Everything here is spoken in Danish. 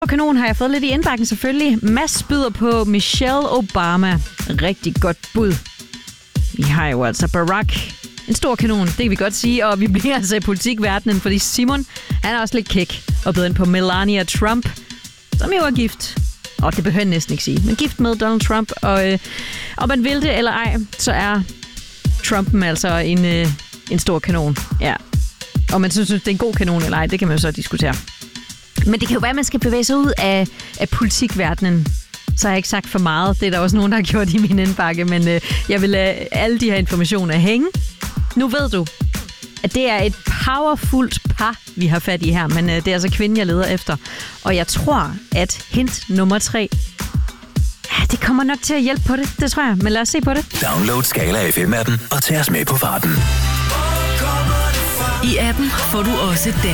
Kanon har jeg fået lidt i indbakken selvfølgelig. Mads byder på Michelle Obama. Rigtig godt bud. Vi har jo altså Barack. En stor kanon, det kan vi godt sige. Og vi bliver altså i politikverdenen, fordi Simon, han er også lidt kæk og byder ind på Melania Trump, som jo er gift. Og det behøver jeg næsten ikke sige. Men gift med Donald Trump. Og om man vil det eller ej, så er Trumpen altså en stor kanon. Ja. Og man synes, det er en god kanon eller ej, det kan man jo så diskutere. Men det kan jo være, at man skal bevæge sig ud af politikverdenen. Så har jeg ikke sagt for meget. Det er der også nogen, der har gjort i min indbakke. Men jeg vil lade alle de her informationer hænge. Nu ved du, at det er et powerfult par, vi har fat i her. Men det er altså kvinden, jeg leder efter. Og jeg tror, at hint nummer 3... Ja, det kommer nok til at hjælpe på det. Det tror jeg. Men lad os se på det. Download Skala FM-appen og tag os med på farten. I appen får du også den